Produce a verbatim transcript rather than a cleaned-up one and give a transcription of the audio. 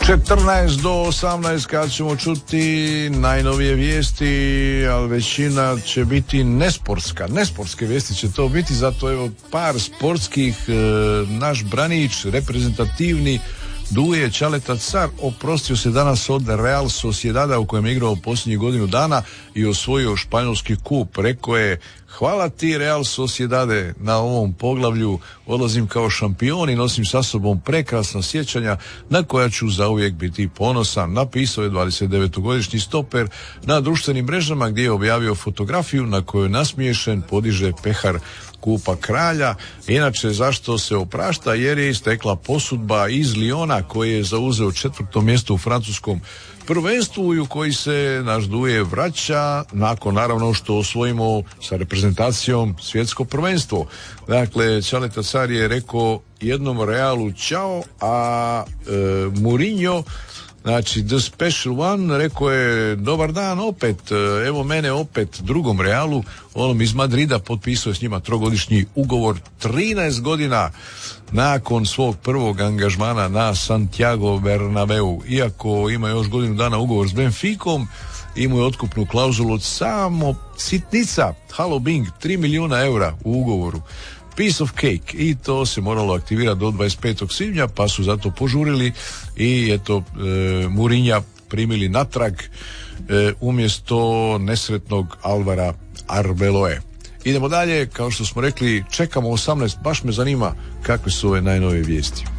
četrnaest do osamnaest kad ćemo čuti najnovije vijesti, ali većina će biti nesportska. Nesportske vijesti će to biti, zato evo par sportskih. E, naš branič, reprezentativni Duje Ćaleta Car oprostio se danas od Real Sociedada u kojem je igrao posljednjih godinu dana i osvojio španjolski kup. Rekao je: hvala ti Real Sociedade na ovom poglavlju, odlazim kao šampion i nosim sa sobom prekrasna sjećanja na koja ću zauvijek biti ponosan. Napisao je dvadesetdevetogodišnji stoper na društvenim mrežama gdje je objavio fotografiju na kojoj nasmiješen podiže pehar kupa kralja. Inače, zašto se oprašta? Jer je istekla posudba iz Liona koji je zauzeo četvrto mjesto u francuskom prvenstvu i u koji se naš Duje vraća nakon naravno što osvojimo sa reprezentacijom svjetsko prvenstvo. Dakle, Ćaleta Car je rekao jednom Realu čao, a e, Mourinho, znači The Special One, rekao je dobar dan opet, evo mene opet drugom Realu, onom iz Madrida, potpisao je s njima trogodišnji ugovor, trinaest godina nakon svog prvog angažmana na Santiago Bernabeu. Iako ima još godinu dana ugovor s Benficom, imao je otkupnu klauzulu od samo sitnica, halo Bing, tri milijuna eura u ugovoru. Piece of cake, i to se moralo aktivirati do dvadeset petog svibnja, pa su zato požurili i eto e, Mourinha primili natrag e, umjesto nesretnog Alvara Arbeloe. Idemo dalje, kao što smo rekli, čekamo osamnaest, baš me zanima kakve su ove najnovije vijesti.